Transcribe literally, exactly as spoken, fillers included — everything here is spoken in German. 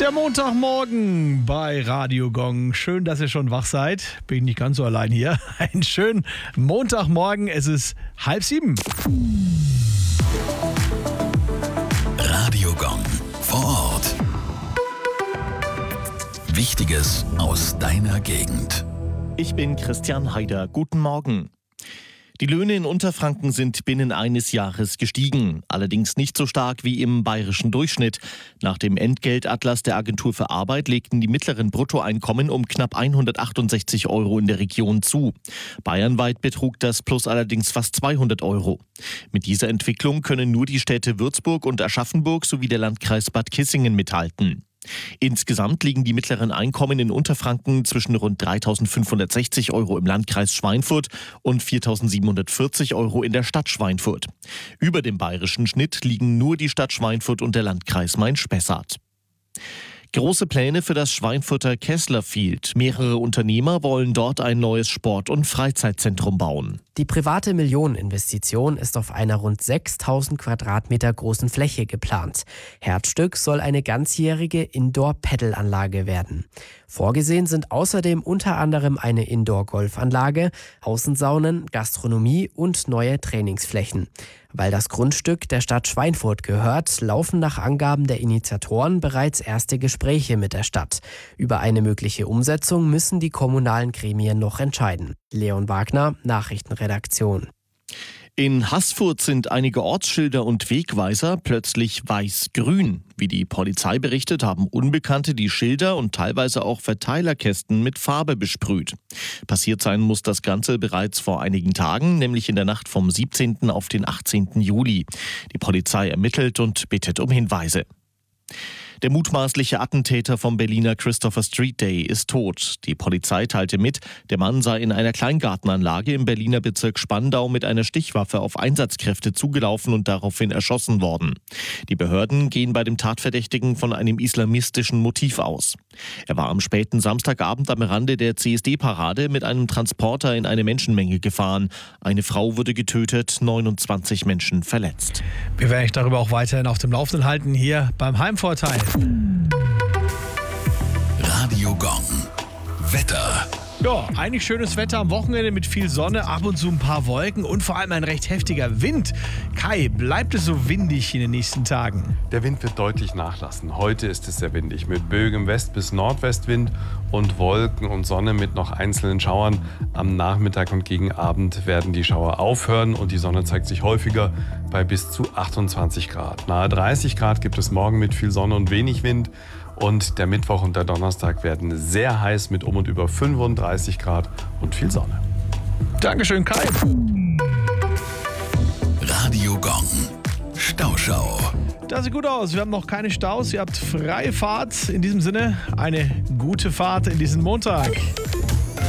Der Montagmorgen bei Radio Gong. Schön, dass ihr schon wach seid. Bin ich nicht ganz so allein hier. Einen schönen Montagmorgen. Es ist halb sieben. Radio Gong vor Ort. Wichtiges aus deiner Gegend. Ich bin Christian Haider. Guten Morgen. Die Löhne in Unterfranken sind binnen eines Jahres gestiegen, allerdings nicht so stark wie im bayerischen Durchschnitt. Nach dem Entgeltatlas der Agentur für Arbeit legten die mittleren Bruttoeinkommen um knapp hundertachtundsechzig Euro in der Region zu. Bayernweit betrug das Plus allerdings fast zweihundert Euro. Mit dieser Entwicklung können nur die Städte Würzburg und Aschaffenburg sowie der Landkreis Bad Kissingen mithalten. Insgesamt liegen die mittleren Einkommen in Unterfranken zwischen rund dreitausendfünfhundertsechzig Euro im Landkreis Schweinfurt und viertausendsiebenhundertvierzig Euro in der Stadt Schweinfurt. Über dem bayerischen Schnitt liegen nur die Stadt Schweinfurt und der Landkreis Main-Spessart. Große Pläne für das Schweinfurter Kessler-Field. Mehrere Unternehmer wollen dort ein neues Sport- und Freizeitzentrum bauen. Die private Millioneninvestition ist auf einer rund sechstausend Quadratmeter großen Fläche geplant. Herzstück soll eine ganzjährige Indoor-Pedal-Anlage werden. Vorgesehen sind außerdem unter anderem eine Indoor-Golfanlage, Außensaunen, Gastronomie und neue Trainingsflächen. Weil das Grundstück der Stadt Schweinfurt gehört, laufen nach Angaben der Initiatoren bereits erste Gespräche mit der Stadt. Über eine mögliche Umsetzung müssen die kommunalen Gremien noch entscheiden. Leon Wagner, Nachrichtenredaktion. In Haßfurt sind einige Ortsschilder und Wegweiser plötzlich weiß-grün. Wie die Polizei berichtet, haben Unbekannte die Schilder und teilweise auch Verteilerkästen mit Farbe besprüht. Passiert sein muss das Ganze bereits vor einigen Tagen, nämlich in der Nacht vom siebzehnten auf den achtzehnten Juli. Die Polizei ermittelt und bittet um Hinweise. Der mutmaßliche Attentäter vom Berliner Christopher Street Day ist tot. Die Polizei teilte mit, der Mann sei in einer Kleingartenanlage im Berliner Bezirk Spandau mit einer Stichwaffe auf Einsatzkräfte zugelaufen und daraufhin erschossen worden. Die Behörden gehen bei dem Tatverdächtigen von einem islamistischen Motiv aus. Er war am späten Samstagabend am Rande der C S D-Parade mit einem Transporter in eine Menschenmenge gefahren. Eine Frau wurde getötet, neunundzwanzig Menschen verletzt. Wir werden euch darüber auch weiterhin auf dem Laufenden halten hier beim Heimvorteil. Radio Gong. Wetter. Ja, eigentlich schönes Wetter am Wochenende mit viel Sonne, ab und zu ein paar Wolken und vor allem ein recht heftiger Wind. Kai, bleibt es so windig in den nächsten Tagen? Der Wind wird deutlich nachlassen. Heute ist es sehr windig mit böigem West- bis Nordwestwind und Wolken und Sonne mit noch einzelnen Schauern. Am Nachmittag und gegen Abend werden die Schauer aufhören und die Sonne zeigt sich häufiger bei bis zu achtundzwanzig Grad. Nahe dreißig Grad gibt es morgen mit viel Sonne und wenig Wind. Und der Mittwoch und der Donnerstag werden sehr heiß mit um und über fünfunddreißig Grad und viel Sonne. Dankeschön, Kai. Radio Gong. Stauschau. Das sieht gut aus. Wir haben noch keine Staus. Ihr habt freie Fahrt. In diesem Sinne, eine gute Fahrt in diesen Montag.